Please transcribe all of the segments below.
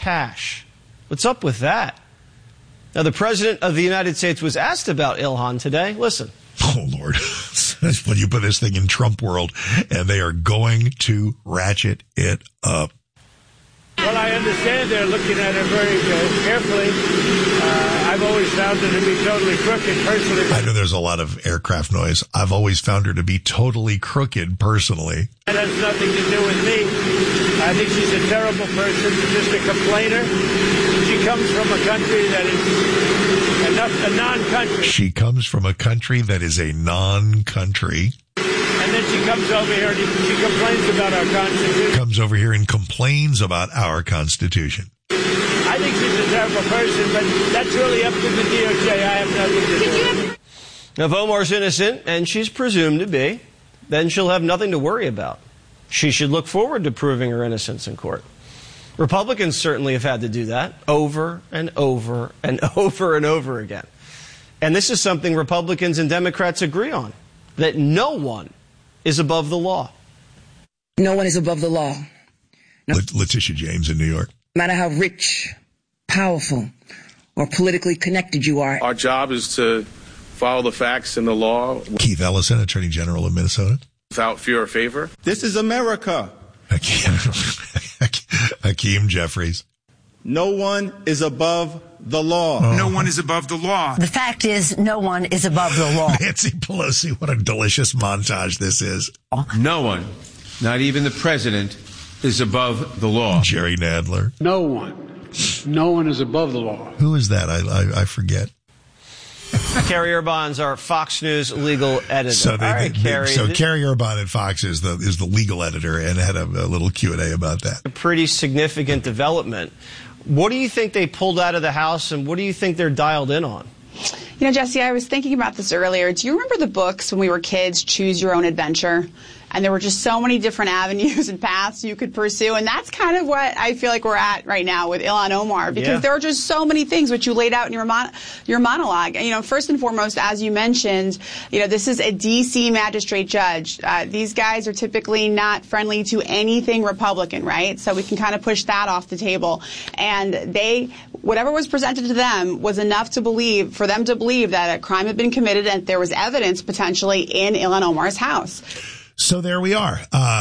cash. What's up with that? Now, the President of the United States was asked about Ilhan today. Listen. Oh, Lord. When you put this thing in Trump world, and they are going to ratchet it up. Well, I understand they're looking at her very carefully. I've always found her to be totally crooked, personally. I know there's a lot of aircraft noise. I've always found her to be totally crooked, personally. That has nothing to do with me. I think she's a terrible person, just a complainer. She comes from a country that is a non-country. She comes from a country that is a non-country. And then she comes over here and she complains about our Constitution. Comes over here and complains about our Constitution. I think she's a terrible person, but that's really up to the DOJ. I have nothing to do with it. Now, if Omar's innocent, and she's presumed to be, then she'll have nothing to worry about. She should look forward to proving her innocence in court. Republicans certainly have had to do that over and over and over and over again. And this is something Republicans and Democrats agree on, that no one is above the law. No one is above the law. No. Letitia James in New York. No matter how rich, powerful, or politically connected you are. Our job is to follow the facts and the law. Keith Ellison, Attorney General of Minnesota. Without fear or favor. This is America. Hakeem Jeffries. No one is above the law. No one is above the law. The fact is, no one is above the law. Nancy Pelosi, what a delicious montage this is. No one, not even the president, is above the law. Jerry Nadler. No one is above the law. Who is that? I forget. Carrie Urbans, our Fox News legal editor. So, Carrie. Carrie Urban at Fox is the legal editor and had a little Q&A about that. A pretty significant development. What do you think they pulled out of the House, and what do you think they're dialed in on? You know, Jesse, I was thinking about this earlier. Do you remember the books when we were kids, Choose Your Own Adventure? And there were just so many different avenues and paths you could pursue. And that's kind of what I feel like we're at right now with Ilhan Omar, because there are just so many things which you laid out in your monologue. You know, first and foremost, as you mentioned, you know, this is a D.C. magistrate judge. These guys are typically not friendly to anything Republican, right? So we can kind of push that off the table. And whatever was presented to them was enough for them to believe that a crime had been committed and there was evidence potentially in Ilhan Omar's house. So there we are.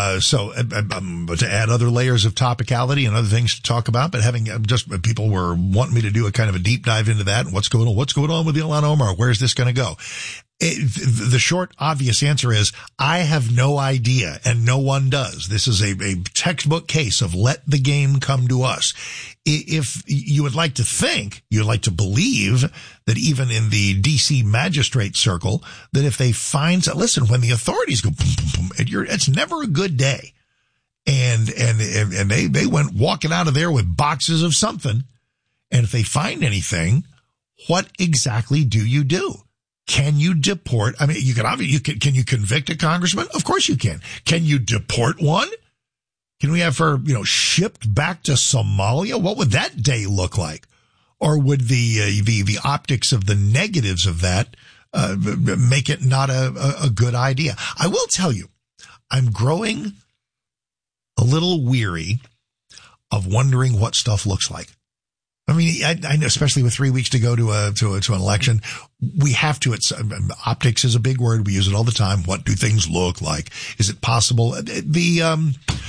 To add other layers of topicality and other things to talk about, but having people were wanting me to do a kind of a deep dive into that and what's going on with Ilhan Omar? Where's this going to go? The short, obvious answer is I have no idea, and no one does. This is a textbook case of let the game come to us. If you would like to think, you'd like to believe that even in the D.C. magistrate circle, that if they find, listen, when the authorities go boom, boom, boom, it's never a good day. And they went walking out of there with boxes of something. And if they find anything, what exactly do you do? Can you deport? I mean, can you convict a congressman? Of course you can. Can you deport one? Can we have her, shipped back to Somalia? What would that day look like? Or would the optics of the negatives of that make it not a good idea? I will tell you, I'm growing a little weary of wondering what stuff looks like. I mean, I know, especially with 3 weeks to go to an election, we have to. Optics is a big word. We use it all the time. What do things look like? Is it possible? The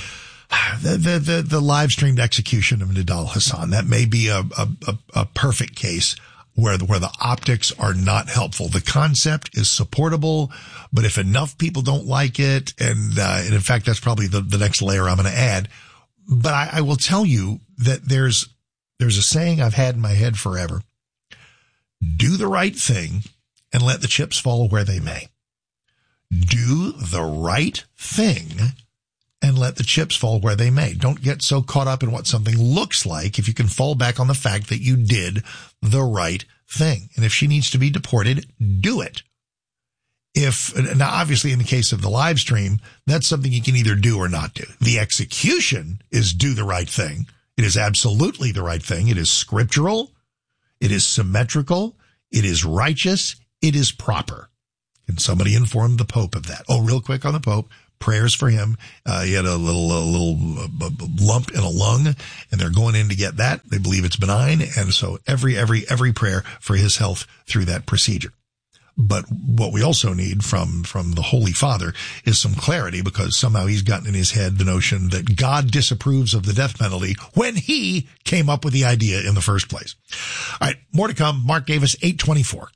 live streamed execution of Nidal Hasan, that may be a perfect case where the optics are not helpful. The concept is supportable, but if enough people don't like it, and in fact, that's probably the next layer I'm going to add. But I will tell you that there's a saying I've had in my head forever. Do the right thing and let the chips fall where they may. Do the right thing and let the chips fall where they may. Don't get so caught up in what something looks like if you can fall back on the fact that you did the right thing. And if she needs to be deported, do it. Now, obviously, in the case of the live stream, that's something you can either do or not do. The execution is do the right thing. It is absolutely the right thing. It is scriptural. It is symmetrical. It is righteous. It is proper. Can somebody inform the Pope of that? Oh, real quick on the Pope. prayers for him. He had a little lump in a lung, and they're going in to get that. They believe it's benign, and so every prayer for his health through that procedure. But what we also need from the Holy Father is some clarity, because somehow he's gotten in his head the notion that God disapproves of the death penalty when he came up with the idea in the first place. All right, more to come. Mark Davis, 8:24.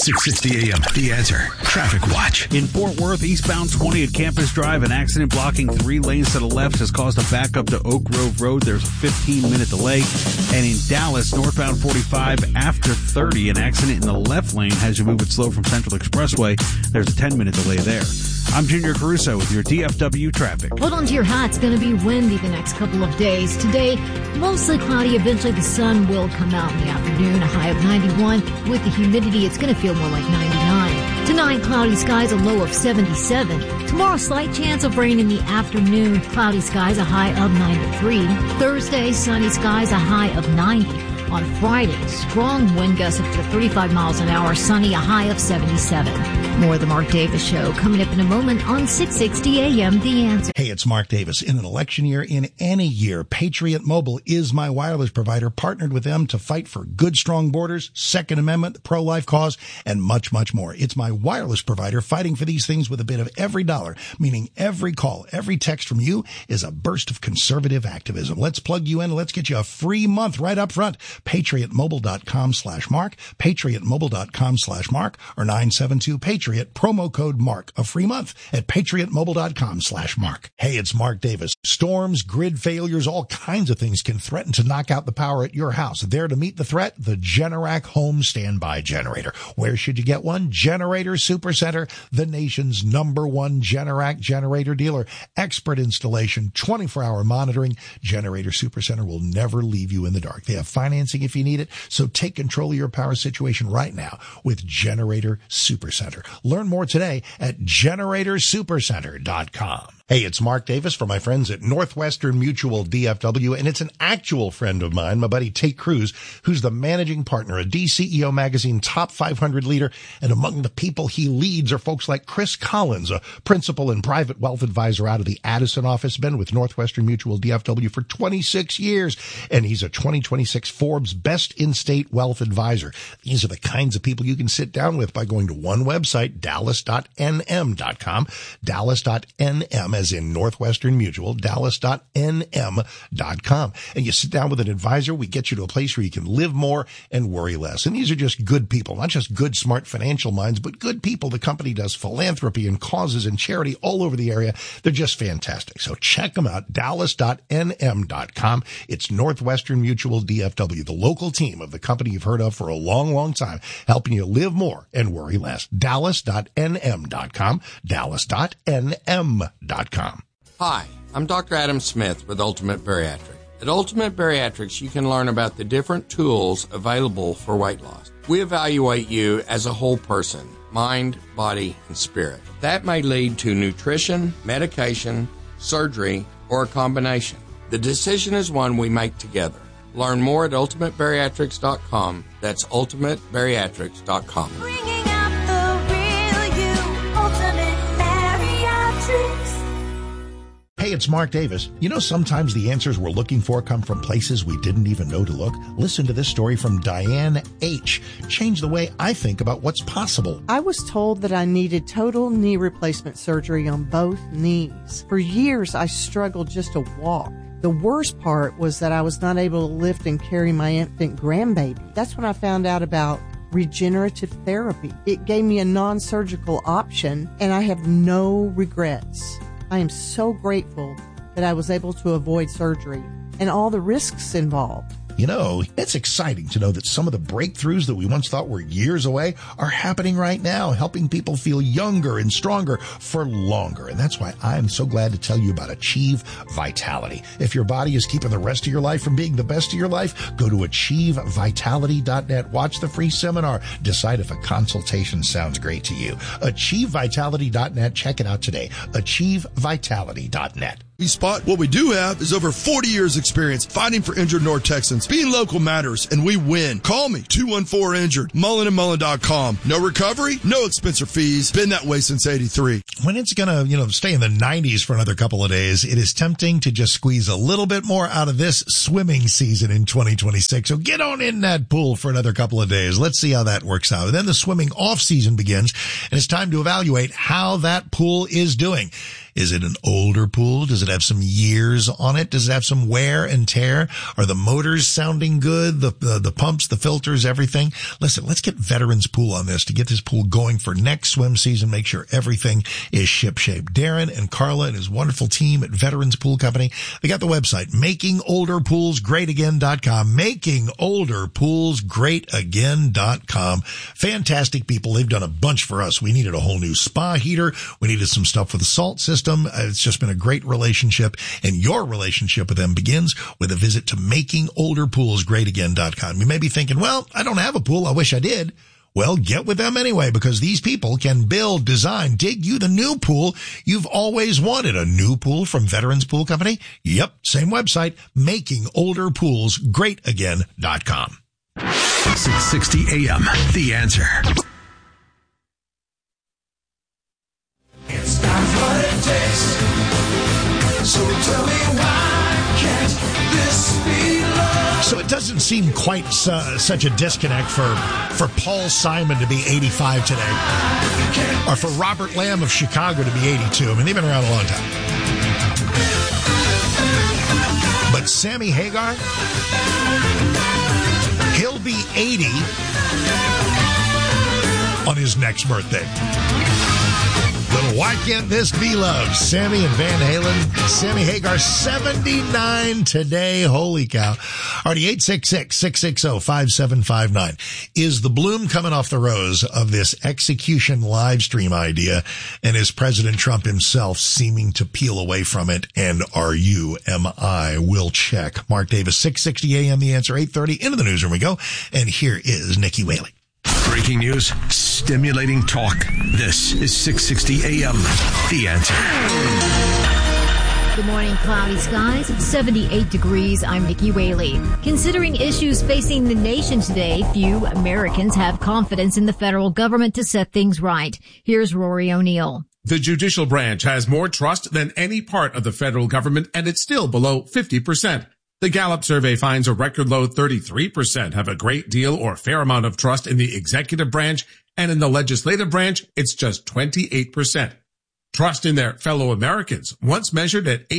6:60 a.m. The Answer Traffic Watch. In Fort Worth, eastbound 20 at Campus Drive, an accident blocking 3 lanes to the left has caused a backup to Oak Grove Road. There's a 15-minute delay. And in Dallas, northbound 45 after 30, an accident in the left lane has you moving slow from Central Expressway. There's a 10-minute delay there. I'm Junior Caruso with your DFW traffic. Hold on to your hat. It's going to be windy the next couple of days. Today, mostly cloudy. Eventually, the sun will come out in the afternoon. A high of 91. With the humidity, it's going to feel more like 99. Tonight, cloudy skies, a low of 77. Tomorrow, slight chance of rain in the afternoon. Cloudy skies, a high of 93. Thursday, sunny skies, a high of 90. On Friday, strong wind gusts up to 35 miles an hour, sunny, a high of 77. More of the Mark Davis Show coming up in a moment on 660 AM The Answer. Hey, it's Mark Davis. In an election year, in any year, Patriot Mobile is my wireless provider, partnered with them to fight for good, strong borders, Second Amendment, the pro-life cause, and much, much more. It's my wireless provider fighting for these things with a bit of every dollar, meaning every call, every text from you is a burst of conservative activism. Let's plug you in. Let's get you a free month right up front. PatriotMobile.com/Mark, PatriotMobile.com/Mark, or 972-PATRIOT, promo code MARK, a free month at PatriotMobile.com/Mark. Hey, it's Mark Davis. Storms, grid failures, all kinds of things can threaten to knock out the power at your house. There to meet the threat, the Generac Home Standby Generator. Where should you get one? Generator Supercenter, the nation's #1 Generac generator dealer. Expert installation, 24-hour monitoring. Generator Supercenter will never leave you in the dark. They have financing if you need it, so take control of your power situation right now with Generator Supercenter. Learn more today at GeneratorSupercenter.com. Hey, it's Mark Davis for my friends at Northwestern Mutual DFW, and it's an actual friend of mine, my buddy Tate Cruz, who's the managing partner, a DCEO magazine top 500 leader, and among the people he leads are folks like Chris Collins, a principal and private wealth advisor out of the Addison office, been with Northwestern Mutual DFW for 26 years, and he's a 2026 Forbes Best In-State Wealth Advisor. These are the kinds of people you can sit down with by going to one website, dallas.nm.com, dallas.nm as in Northwestern Mutual, dallas.nm.com. And you sit down with an advisor, we get you to a place where you can live more and worry less. And these are just good people, not just good, smart financial minds, but good people. The company does philanthropy and causes and charity all over the area. They're just fantastic. So check them out, dallas.nm.com. It's Northwestern Mutual DFW, the local team of the company you've heard of for a long, long time, helping you live more and worry less. dallas.nm.com, dallas.nm.com. Hi, I'm Dr. Adam Smith with Ultimate Bariatric. At Ultimate Bariatrics, you can learn about the different tools available for weight loss. We evaluate you as a whole person, mind, body, and spirit. That may lead to nutrition, medication, surgery, or a combination. The decision is one we make together. Learn more at ultimatebariatrics.com. That's ultimatebariatrics.com. Bringing out the real you, Ultimate Bariatrics. Hey, it's Mark Davis. You know, sometimes the answers we're looking for come from places we didn't even know to look. Listen to this story from Diane H. Changed the way I think about what's possible. I was told that I needed total knee replacement surgery on both knees. For years, I struggled just to walk. The worst part was that I was not able to lift and carry my infant grandbaby. That's when I found out about regenerative therapy. It gave me a non-surgical option, and I have no regrets. I am so grateful that I was able to avoid surgery and all the risks involved. You know, it's exciting to know that some of the breakthroughs that we once thought were years away are happening right now, helping people feel younger and stronger for longer. And that's why I'm so glad to tell you about Achieve Vitality. If your body is keeping the rest of your life from being the best of your life, go to AchieveVitality.net. Watch the free seminar. Decide if a consultation sounds great to you. AchieveVitality.net. Check it out today. AchieveVitality.net. Spot. What we do have is over 40 years experience fighting for injured North Texans. Being local matters, and we win. Call me, 214-INJURED, mullenandmullen.com. No recovery, no expense or fees. Been that way since 83. When it's going to, stay in the 90s for another couple of days, it is tempting to just squeeze a little bit more out of this swimming season in 2026. So get on in that pool for another couple of days. Let's see how that works out. And then the swimming off season begins, and it's time to evaluate how that pool is doing. Is it an older pool? Does it have some years on it? Does it have some wear and tear? Are the motors sounding good? The pumps, the filters, everything? Listen, let's get Veterans Pool on this to get this pool going for next swim season. Make sure everything is shipshape. Darren and Carla and his wonderful team at Veterans Pool Company, they got the website, makingolderpoolsgreatagain.com, makingolderpoolsgreatagain.com. Fantastic people. They've done a bunch for us. We needed a whole new spa heater. We needed some stuff for the salt system. It's just been a great relationship, and your relationship with them begins with a visit to makingolderpoolsgreatagain.com. You may be thinking, well, I don't have a pool. I wish I did. Well, get with them anyway, because these people can build, design, dig you the new pool you've always wanted. A new pool from Veterans Pool Company? Yep, same website, makingolderpoolsgreatagain.com. 660 AM, The Answer. It's not what it takes. So tell me why can't this be love? So it doesn't seem quite such a disconnect for Paul Simon to be 85 today, or for Robert Lamb of Chicago to be 82. I mean, they've been around a long time. But Sammy Hagar, he'll be 80 on his next birthday. Little Why Can't This Be Love? Sammy and Van Halen. Sammy Hagar, 79 today. Holy cow. Already 866-660-5759. Is the bloom coming off the rose of this execution live stream idea? And is President Trump himself seeming to peel away from it? And are you? Am I? We'll check. Mark Davis, 660 AM, The Answer, 8:30. Into the newsroom we go. And here is Nikki Whaley. Breaking news, stimulating talk. This is 660 AM, The Answer. Good morning, cloudy skies, 78 degrees. I'm Nikki Whaley. Considering issues facing the nation today, few Americans have confidence in the federal government to set things right. Here's Rory O'Neill. The judicial branch has more trust than any part of the federal government, and it's still below 50%. The Gallup survey finds a record low 33% have a great deal or fair amount of trust in the executive branch, and in the legislative branch, it's just 28%. Trust in their fellow Americans, once measured at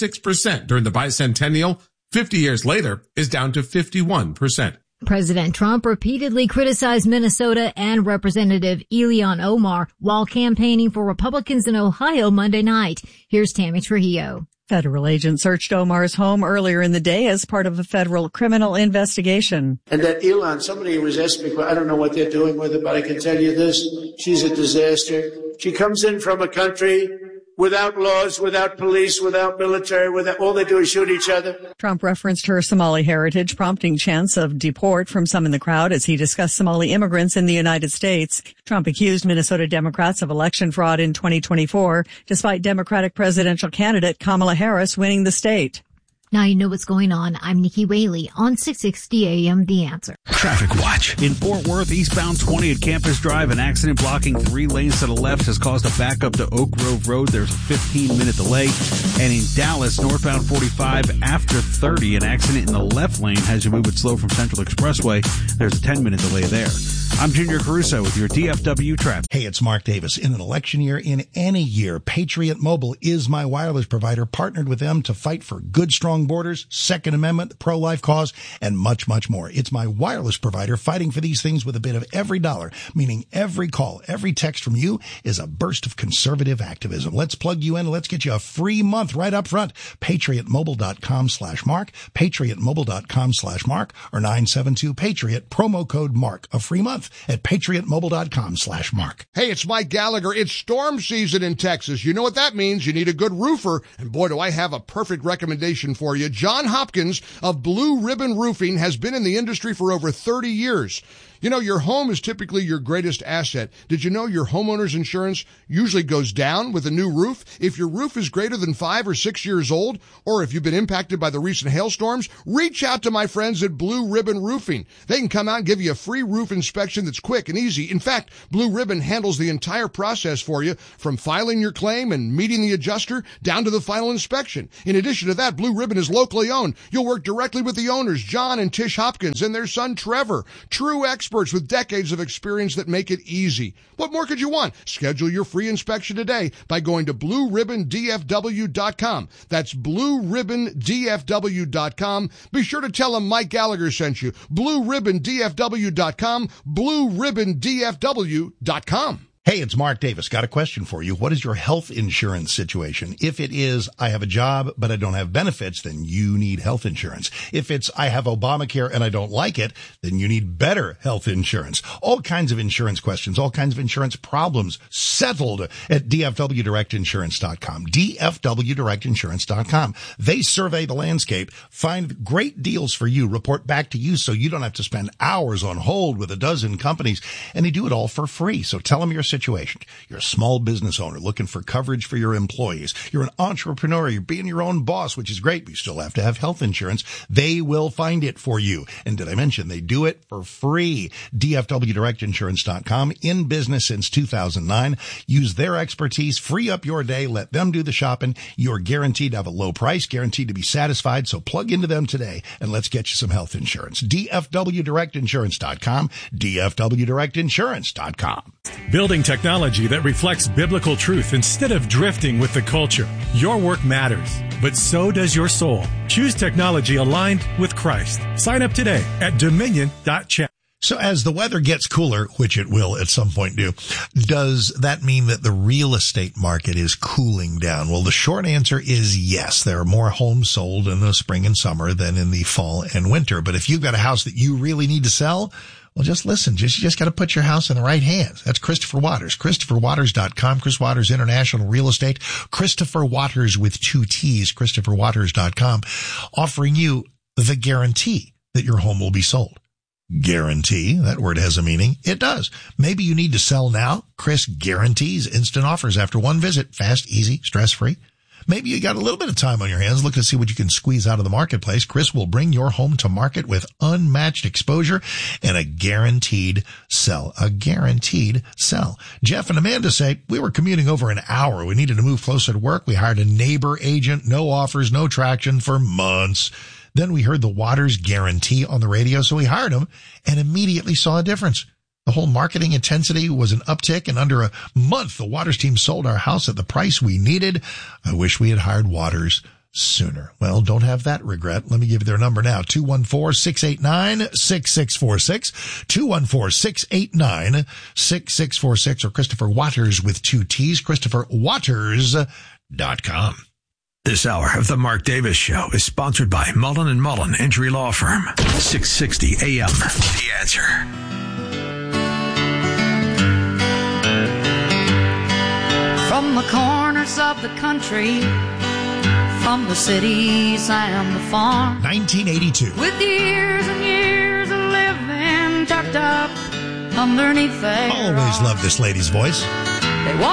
86% during the bicentennial, 50 years later, is down to 51%. President Trump repeatedly criticized Minnesota and Representative Ilhan Omar while campaigning for Republicans in Ohio Monday night. Here's Tammy Trujillo. Federal agents searched Omar's home earlier in the day as part of a federal criminal investigation. And that Ilhan, somebody was asking me, I don't know what they're doing with her, but I can tell you this, she's a disaster. She comes in from a country without laws, without police, without military, without, all they do is shoot each other. Trump referenced her Somali heritage, prompting chants of deport from some in the crowd as he discussed Somali immigrants in the United States. Trump accused Minnesota Democrats of election fraud in 2024, despite Democratic presidential candidate Kamala Harris winning the state. Now you know what's going on. I'm Nikki Whaley on 660 AM, The Answer. Traffic Watch. In Fort Worth, eastbound 20 at Campus Drive, an accident blocking 3 lanes to the left has caused a backup to Oak Grove Road. There's a 15-minute delay. And in Dallas, northbound 45 after 30, an accident in the left lane has you move it slow from Central Expressway. There's a 10-minute delay there. I'm Junior Caruso with your DFW traffic. Hey, it's Mark Davis. In an election year, in any year, Patriot Mobile is my wireless provider, partnered with them to fight for good, strong borders, Second Amendment, the pro-life cause, and much, much more. It's my wireless provider fighting for these things with a bit of every dollar, meaning every call, every text from you is a burst of conservative activism. Let's plug you in and let's get you a free month right up front. PatriotMobile.com/Mark, PatriotMobile.com/Mark, or 972-PATRIOT, promo code MARK, a free month at PatriotMobile.com/Mark. Hey, it's Mike Gallagher. It's storm season in Texas. You know what that means. You need a good roofer. And boy, do I have a perfect recommendation for you. John Hopkins of Blue Ribbon Roofing has been in the industry for over 30 years. You know, your home is typically your greatest asset. Did you know your homeowner's insurance usually goes down with a new roof? If your roof is greater than 5 or 6 years old, or if you've been impacted by the recent hailstorms, reach out to my friends at Blue Ribbon Roofing. They can come out and give you a free roof inspection that's quick and easy. In fact, Blue Ribbon handles the entire process for you, from filing your claim and meeting the adjuster down to the final inspection. In addition to that, Blue Ribbon is locally owned. You'll work directly with the owners, John and Tish Hopkins, and their son Trevor, true experts with decades of experience that make it easy. What more could you want? Schedule your free inspection today by going to BlueRibbonDFW.com. That's BlueRibbonDFW.com. Be sure to tell them Mike Gallagher sent you. BlueRibbonDFW.com, BlueRibbonDFW.com. Hey, it's Mark Davis. Got a question for you. What is your health insurance situation? If it is, I have a job, but I don't have benefits, then you need health insurance. If it's, I have Obamacare and I don't like it, then you need better health insurance. All kinds of insurance questions, all kinds of insurance problems settled at DFWDirectInsurance.com. DFWDirectInsurance.com. They survey the landscape, find great deals for you, report back to you so you don't have to spend hours on hold with a dozen companies, and they do it all for free. So tell them your situation. You're a small business owner looking for coverage for your employees. You're an entrepreneur. You're being your own boss, which is great, but you still have to have health insurance. They will find it for you. And did I mention they do it for free? DFWDirectInsurance.com. In business since 2009. Use their expertise. Free up your day. Let them do the shopping. You're guaranteed to have a low price, guaranteed to be satisfied. So plug into them today and let's get you some health insurance. DFWDirectInsurance.com. DFWDirectInsurance.com. Building technology that reflects biblical truth instead of drifting with the culture. Your work matters, but so does your soul. Choose technology aligned with Christ. Sign up today at dominion.chat. So as the weather gets cooler, which it will at some point do, does that mean that the real estate market is cooling down? Well, the short answer is yes. There are more homes sold in the spring and summer than in the fall and winter. But if you've got a house that you really need to sell, well, just listen. You just got to put your house in the right hands. That's Christopher Waters. ChristopherWaters.com. Chris Waters International Real Estate. Christopher Waters with 2 T's. ChristopherWaters.com. Offering you the guarantee that your home will be sold. Guarantee. That word has a meaning. It does. Maybe you need to sell now. Chris guarantees instant offers after one visit. Fast, easy, stress-free. Maybe you got a little bit of time on your hands. Look to see what you can squeeze out of the marketplace. Chris will bring your home to market with unmatched exposure and a guaranteed sell. A guaranteed sell. Jeff and Amanda say, we were commuting over an hour. We needed to move closer to work. We hired a neighbor agent. No offers, no traction for months. Then we heard the Waters guarantee on the radio, so we hired him and immediately saw a difference. The whole marketing intensity was an uptick. In under a month, the Waters team sold our house at the price we needed. I wish we had hired Waters sooner. Well, don't have that regret. Let me give you their number now. 214-689-6646. 214-689-6646 or Christopher Waters with 2 T's. ChristopherWaters.com. This hour of the Mark Davis Show is sponsored by Mullen & Mullen Injury Law Firm. 660 AM. The Answer. From the corners of the country, from the cities and the farm. 1982. With years and years of living tucked up underneath their Always loved this lady's voice. They